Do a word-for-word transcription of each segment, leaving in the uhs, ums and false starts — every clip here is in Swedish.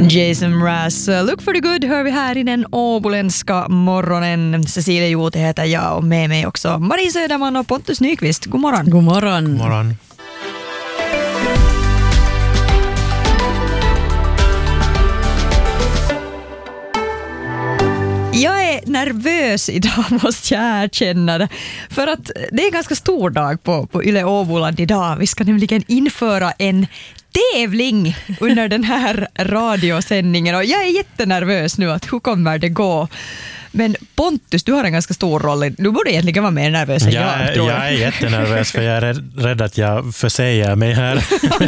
Jason Mraz, Look for the Good hör vi här i den åboländska morgonen. Cecilia Jote heter jag och med mig också Marie Söderman och Pontus Nyqvist. God morgon. God morgon. God morgon. Jag är nervös idag, måste jag erkänna det. För att det är en ganska stor dag på, på Yle Åboland idag. Vi ska nämligen införa en tävling under den här radiosändningen. Och jag är jättenervös nu att hur kommer det gå? Men Pontus, du har en ganska stor roll. Du borde egentligen vara mer nervös än jag, jag tror jag. Jag är jättenervös för jag är rädd, rädd att jag försäger mig här.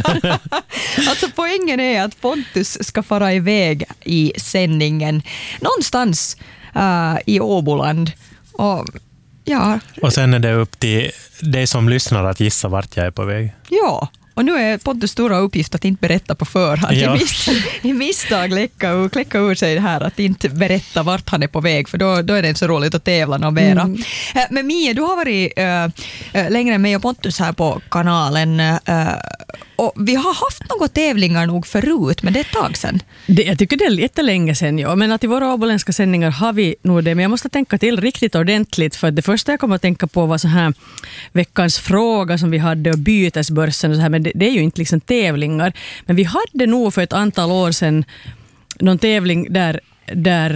Alltså poängen är att Pontus ska fara iväg i sändningen någonstans uh, i Åboland. Och, ja. och sen är det upp till dig som lyssnar att gissa vart jag är på väg. Ja. Och nu är Pontus stora uppgift att inte berätta på förhand. Ja. I misstag, i misstag kläcka, kläcka ur sig det här att inte berätta vart han är på väg, för då, då är det inte så roligt att tävla någon mera. Mm. Men Mia, du har varit äh, längre än mig och Pontus här på kanalen. Äh, och vi har haft några tävlingar nog förut, men det är ett tag sedan. Det, jag tycker det är jättelänge sedan, ja. Men att i våra åboländska sändningar har vi nog det. Men jag måste tänka till riktigt ordentligt, för det första jag kommer att tänka på var så här veckans fråga som vi hade och bytesbörsen och så här, men det, det är ju inte liksom tävlingar. Men vi hade nog för ett antal år sedan någon tävling där, där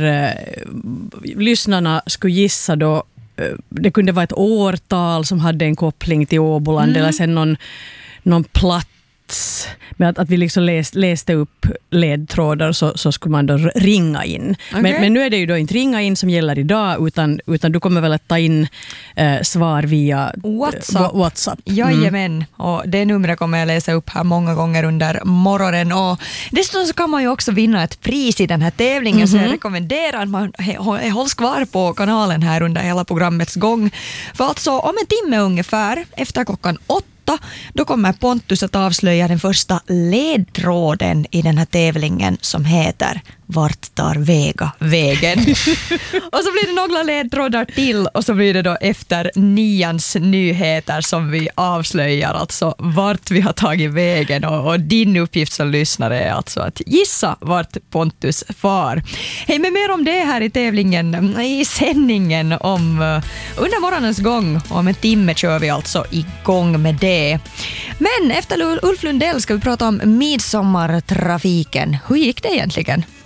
uh, lyssnarna skulle gissa då, uh, det kunde vara ett årtal som hade en koppling till Åboland mm. eller sen någon, någon platt med att, att vi liksom läst, läste upp ledtrådar så, så skulle man då ringa in. Okay. Men, men nu är det ju då inte ringa in som gäller idag utan, utan du kommer väl att ta in eh, svar via WhatsApp. Eh, WhatsApp. Mm. Jajamän, och det numret kommer jag läsa upp här många gånger under morgonen. Och dessutom så kan man ju också vinna ett pris i den här tävlingen mm-hmm. så jag rekommenderar att man hålls kvar på kanalen här under hela programmets gång. För alltså om en timme ungefär efter klockan åtta då kommer Pontus att avslöja den första ledtråden i den här tävlingen som heter Vart tar Vega vägen? Och så blir det några ledtrådar till och så blir det då efter nians nyheter som vi avslöjar alltså vart vi har tagit vägen och, och din uppgift som lyssnare är alltså att gissa vart Pontus far. Hej, men mer om det här i tävlingen, i sändningen om uh, under morgonens gång. Om en timme kör vi alltså igång med det. Men efter Ulf Lundell ska vi prata om midsommartrafiken. Hur gick det egentligen?